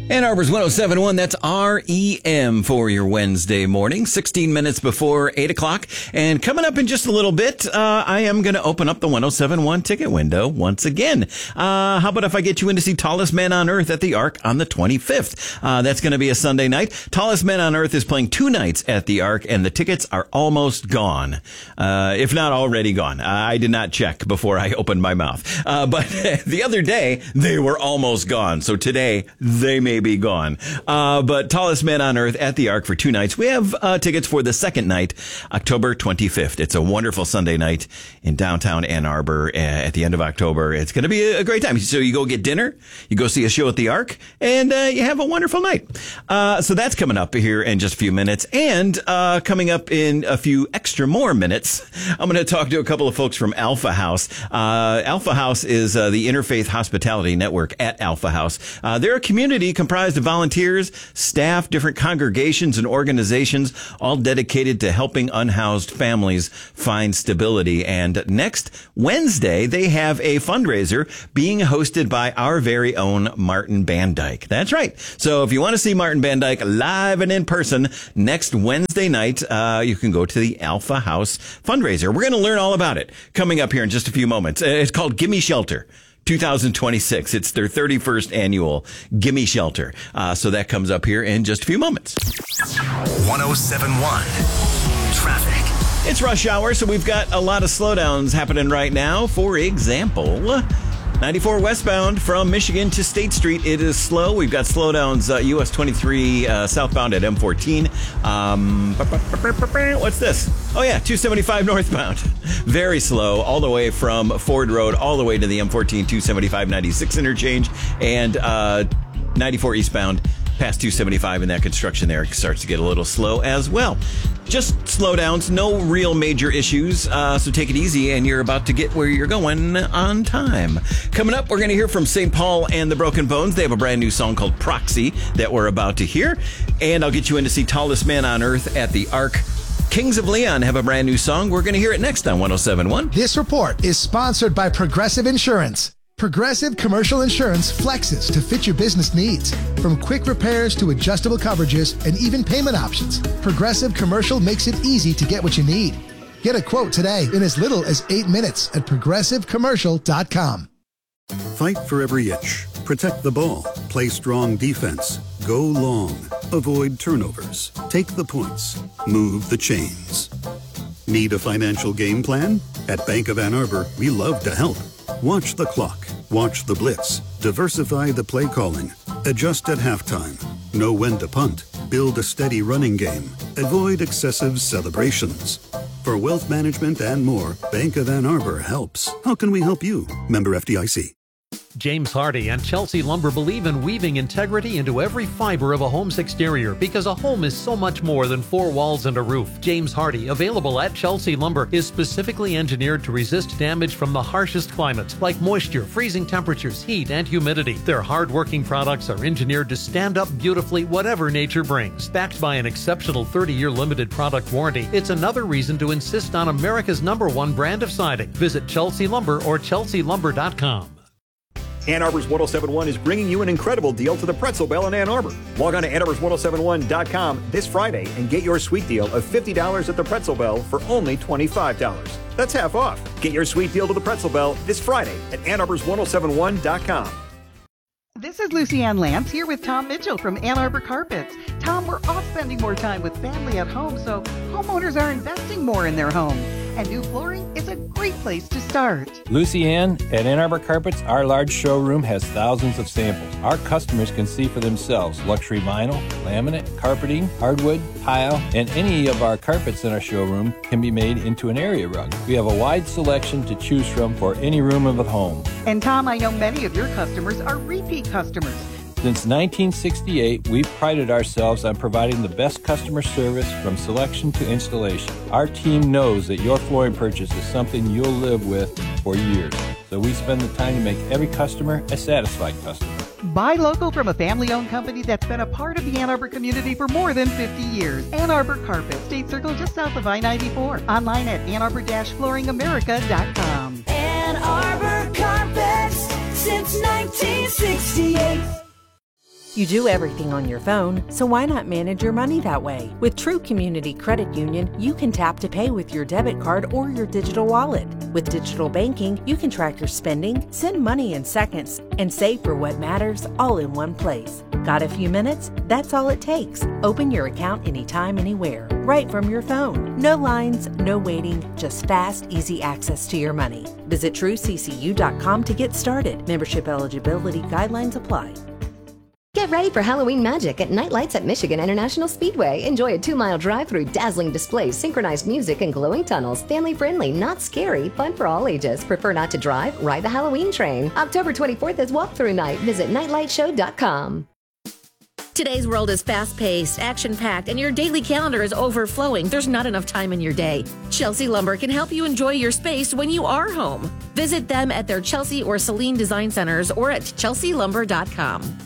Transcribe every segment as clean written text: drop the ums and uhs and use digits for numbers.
Ann Arbor's 107.1, that's REM for your Wednesday morning, 16 minutes before 8 o'clock. And coming up in just a little bit, I am going to open up the 107.1 ticket window once again. How about if I get you in to see Tallest Man on Earth at the Ark on the 25th? That's going to be a Sunday night. Tallest Man on Earth is playing 2 nights at the Ark, and the tickets are almost gone, if not already gone. I did not check before I opened my mouth. But the other day, they were almost gone. So today, they may be gone. But Tallest Man on Earth at the Ark for 2 nights. We have tickets for the second night, October 25th. It's a wonderful Sunday night in downtown Ann Arbor at the end of October. It's going to be a great time. So you go get dinner, you go see a show at the Ark, and you have a wonderful night. So that's coming up here in just a few minutes. And coming up in a few extra more minutes, I'm going to talk to a couple of folks from Alpha House. Alpha House is the Interfaith Hospitality Network at Alpha House. They're a community comprised of volunteers, staff, different congregations and organizations, all dedicated to helping unhoused families find stability. And next Wednesday, they have a fundraiser being hosted by our very own Martin Bandyke. That's right. So if you want to see Martin Bandyke live and in person next Wednesday night, you can go to the Alpha House fundraiser. We're going to learn all about it coming up here in just a few moments. It's called Gimme Shelter 2026. It's their 31st annual Gimme Shelter. So that comes up here in just a few moments. 107.1 Traffic. It's rush hour, so we've got a lot of slowdowns happening right now. For example, 94 westbound from Michigan to State Street, it is slow. We've got slowdowns, US 23 southbound at M14. What's this? Oh, yeah, 275 northbound. Very slow, all the way from Ford Road, all the way to the M14, 275, 96 interchange, and 94 eastbound past 275, and that construction there starts to get a little slow as well. Just slowdowns, no real major issues, so take it easy, and you're about to get where you're going on time. Coming up, we're going to hear from St. Paul and the Broken Bones. They have a brand new song called Proxy that we're about to hear, and I'll get you in to see Tallest Man on Earth at the Ark. Kings of Leon have a brand new song. We're going to hear it next on 107.1. This report is sponsored by Progressive Insurance. Progressive Commercial Insurance flexes to fit your business needs. From quick repairs to adjustable coverages and even payment options, Progressive Commercial makes it easy to get what you need. Get a quote today in as little as 8 minutes at progressivecommercial.com. Fight for every inch. Protect the ball. Play strong defense. Go long. Avoid turnovers. Take the points. Move the chains. Need a financial game plan? At Bank of Ann Arbor, we love to help. Watch the clock. Watch the blitz. Diversify the play calling. Adjust at halftime. Know when to punt. Build a steady running game. Avoid excessive celebrations. For wealth management and more, Bank of Ann Arbor helps. How can we help you? Member FDIC. James Hardy and Chelsea Lumber believe in weaving integrity into every fiber of a home's exterior because a home is so much more than 4 walls and a roof. James Hardy, available at Chelsea Lumber, is specifically engineered to resist damage from the harshest climates like moisture, freezing temperatures, heat, and humidity. Their hard-working products are engineered to stand up beautifully whatever nature brings. Backed by an exceptional 30-year limited product warranty, it's another reason to insist on America's #1 brand of siding. Visit Chelsea Lumber or chelsealumber.com. Ann Arbor's 107.1 is bringing you an incredible deal to the Pretzel Bell in Ann Arbor. Log on to AnnArbor's1071.com this Friday and get your sweet deal of $50 at the Pretzel Bell for only $25. That's half off. Get your sweet deal to the Pretzel Bell this Friday at AnnArbor's1071.com. This is Lucy Ann Lance here with Tom Mitchell from Ann Arbor Carpets. Tom, we're all spending more time with family at home, so homeowners are investing more in their home. And new flooring is a great place to start. Lucy Ann, at Ann Arbor Carpets, our large showroom has thousands of samples. Our customers can see for themselves luxury vinyl, laminate, carpeting, hardwood, tile, and any of our carpets in our showroom can be made into an area rug. We have a wide selection to choose from for any room of the home. And Tom, I know many of your customers are repeat customers. Since 1968, we've prided ourselves on providing the best customer service from selection to installation. Our team knows that your flooring purchase is something you'll live with for years. So we spend the time to make every customer a satisfied customer. Buy local from a family-owned company that's been a part of the Ann Arbor community for more than 50 years. Ann Arbor Carpet, State Circle just south of I-94. Online at AnnArbor-FlooringAmerica.com. Ann Arbor Carpets since 1968. You do everything on your phone, so why not manage your money that way? With True Community Credit Union, you can tap to pay with your debit card or your digital wallet. With digital banking, you can track your spending, send money in seconds, and save for what matters all in one place. Got a few minutes? That's all it takes. Open your account anytime, anywhere, right from your phone. No lines, no waiting, just fast, easy access to your money. Visit TrueCCU.com to get started. Membership eligibility guidelines apply. Get ready for Halloween magic at Night Lights at Michigan International Speedway. Enjoy a 2-mile drive through dazzling displays, synchronized music, and glowing tunnels. Family friendly, not scary, fun for all ages. Prefer not to drive? Ride the Halloween train. October 24th is walkthrough night. Visit nightlightshow.com. Today's world is fast-paced, action-packed, and your daily calendar is overflowing. There's not enough time in your day. Chelsea Lumber can help you enjoy your space when you are home. Visit them at their Chelsea or Celine Design Centers or at chelsealumber.com.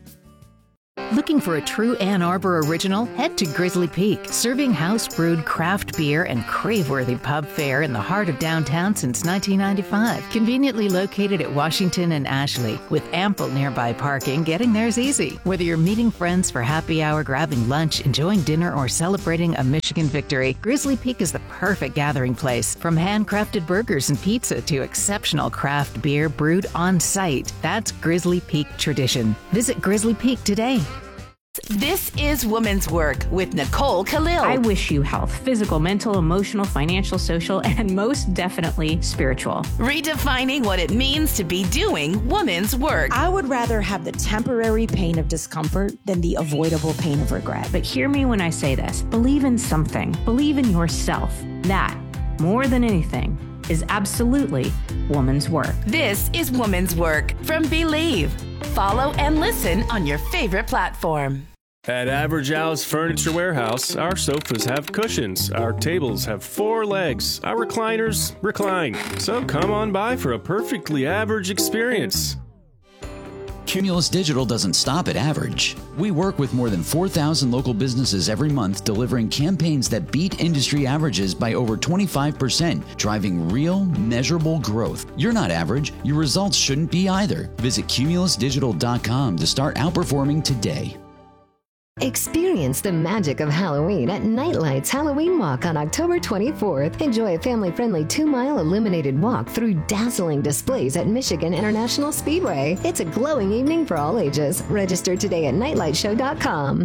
Looking for a true Ann Arbor original? Head to Grizzly Peak, serving house-brewed craft beer and crave-worthy pub fare in the heart of downtown since 1995. Conveniently located at Washington and Ashley, with ample nearby parking, getting there's easy. Whether you're meeting friends for happy hour, grabbing lunch, enjoying dinner, or celebrating a Michigan victory, Grizzly Peak is the perfect gathering place. From handcrafted burgers and pizza to exceptional craft beer brewed on site, that's Grizzly Peak tradition. Visit Grizzly Peak today. This is Woman's Work with Nicole Khalil. I wish you health, physical, mental, emotional, financial, social, and most definitely spiritual. Redefining what it means to be doing woman's work. I would rather have the temporary pain of discomfort than the avoidable pain of regret. But hear me when I say this. Believe in something. Believe in yourself. That, more than anything, is absolutely woman's work. This is Woman's Work from Believe. Follow and listen on your favorite platform. At Average Al's Furniture Warehouse, our sofas have cushions, our tables have 4 legs, our recliners recline. So come on by for a perfectly average experience. Cumulus Digital doesn't stop at average. We work with more than 4,000 local businesses every month, delivering campaigns that beat industry averages by over 25%, driving real, measurable growth. You're not average. Your results shouldn't be either. Visit cumulusdigital.com to start outperforming today. Experience the magic of Halloween at Nightlight's Halloween Walk on October 24th. Enjoy a family-friendly 2-mile illuminated walk through dazzling displays at Michigan International Speedway. It's a glowing evening for all ages. Register today at nightlightshow.com.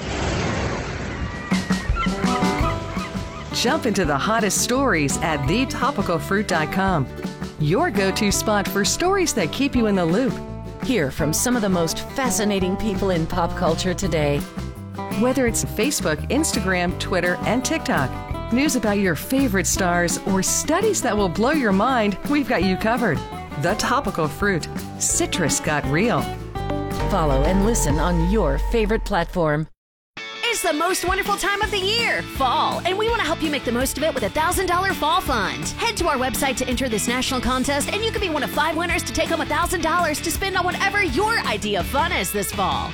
Jump into the hottest stories at thetopicalfruit.com. Your go-to spot for stories that keep you in the loop. Hear from some of the most fascinating people in pop culture today. Whether it's Facebook, Instagram, Twitter, and TikTok, news about your favorite stars, or studies that will blow your mind, we've got you covered. The Topical Fruit. Citrus got real. Follow and listen on your favorite platform. It's the most wonderful time of the year, fall, and we want to help you make the most of it with a $1,000 fall fund. Head to our website to enter this national contest, and you could be one of 5 winners to take home $1,000 to spend on whatever your idea of fun is this fall.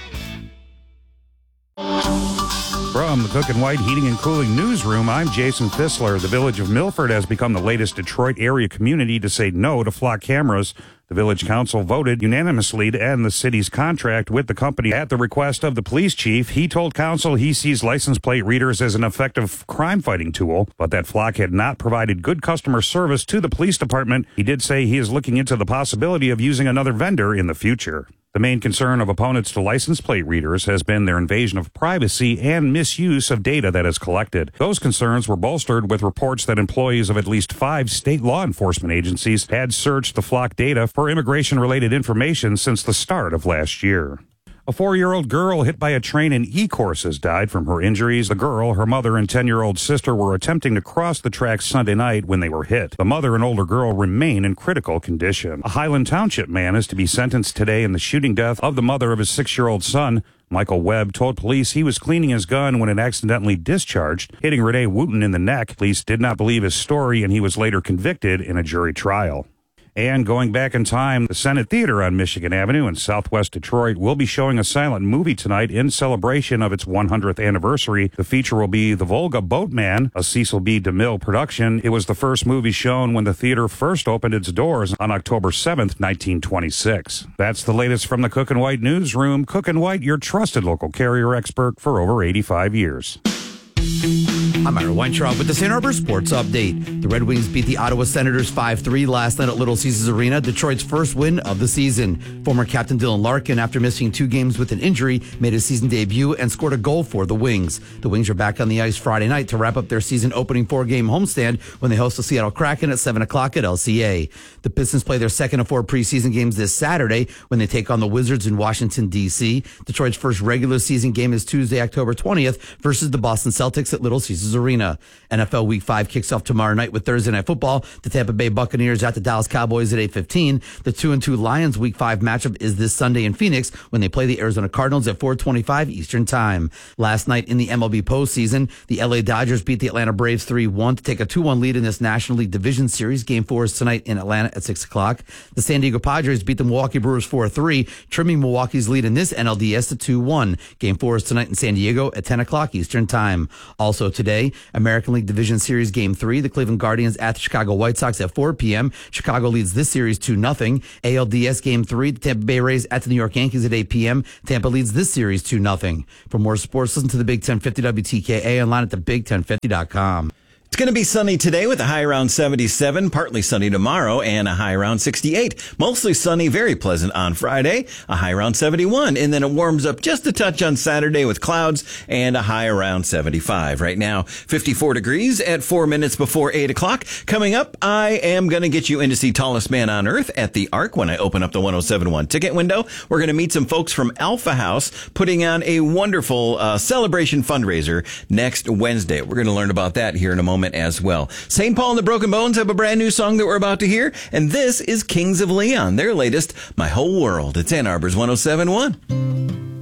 From the Cook and White Heating and Cooling Newsroom, I'm Jason Fissler. The village of Milford has become the latest Detroit area community to say no to flock cameras. The village council voted unanimously to end the city's contract with the company at the request of the police chief. He told council he sees license plate readers as an effective crime-fighting tool, but that Flock had not provided good customer service to the police department. He did say he is looking into the possibility of using another vendor in the future. The main concern of opponents to license plate readers has been their invasion of privacy and misuse of data that is collected. Those concerns were bolstered with reports that employees of at least 5 state law enforcement agencies had searched the Flock data for immigration-related information since the start of last year. A 4-year-old girl hit by a train in Ecorse has died from her injuries. The girl, her mother, and 10-year-old sister were attempting to cross the tracks Sunday night when they were hit. The mother and older girl remain in critical condition. A Highland Township man is to be sentenced today in the shooting death of the mother of his 6-year-old son. Michael Webb told police he was cleaning his gun when it accidentally discharged, hitting Renee Wooten in the neck. Police did not believe his story, and he was later convicted in a jury trial. And going back in time, the Senate Theater on Michigan Avenue in southwest Detroit will be showing a silent movie tonight in celebration of its 100th anniversary. The feature will be The Volga Boatman, a Cecil B. DeMille production. It was the first movie shown when the theater first opened its doors on October 7th, 1926. That's the latest from the Cook and White newsroom. Cook and White, your trusted local carrier expert for over 85 years. I'm Ira Weintraub with the St. Arbor Sports Update. The Red Wings beat the Ottawa Senators 5-3 last night at Little Caesars Arena, Detroit's first win of the season. Former captain Dylan Larkin, after missing 2 games with an injury, made his season debut and scored a goal for the Wings. The Wings are back on the ice Friday night to wrap up their season-opening 4-game homestand when they host the Seattle Kraken at 7 o'clock at LCA. The Pistons play their second of 4 preseason games this Saturday when they take on the Wizards in Washington, D.C. Detroit's first regular season game is Tuesday, October 20th versus the Boston Celtics at Little Caesars Arena. NFL Week 5 kicks off tomorrow night with Thursday Night Football. The Tampa Bay Buccaneers at the Dallas Cowboys at 8:15. The 2-2 Lions Week 5 matchup is this Sunday in Phoenix when they play the Arizona Cardinals at 4:25 Eastern Time. Last night in the MLB postseason, the LA Dodgers beat the Atlanta Braves 3-1 to take a 2-1 lead in this National League Division Series. Game 4 is tonight in Atlanta at 6 o'clock. The San Diego Padres beat the Milwaukee Brewers 4-3, trimming Milwaukee's lead in this NLDS to 2-1. Game 4 is tonight in San Diego at 10 o'clock Eastern Time. Also today, American League Division Series Game 3, the Cleveland Guardians at the Chicago White Sox at 4 p.m. Chicago leads this series 2-0. ALDS Game 3, the Tampa Bay Rays at the New York Yankees at 8 p.m. Tampa leads this series 2-0. For more sports, listen to the Big 1050 WTKA online at thebig1050.com. It's going to be sunny today with a high around 77, partly sunny tomorrow, and a high around 68. Mostly sunny, very pleasant on Friday, a high around 71. And then it warms up just a touch on Saturday with clouds and a high around 75. Right now, 54 degrees at 4 minutes before 8 o'clock. Coming up, I am going to get you in to see Tallest Man on Earth at the Arc when I open up the 1071 ticket window. We're going to meet some folks from Alpha House putting on a wonderful celebration fundraiser next Wednesday. We're going to learn about that here in a moment as well. St. Paul and the Broken Bones have a brand new song that we're about to hear, and this is Kings of Leon, their latest, My Whole World. It's Ann Arbor's 1071.